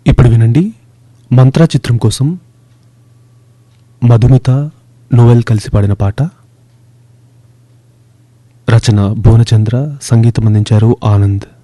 ఇప్పుడు వినండి మంత్ర చిత్రం కోసం మధుమిత నోవెల్ కలిసి పాడిన పాట. రచన భువనచంద్ర, సంగీతం అందించారు ఆనంద్.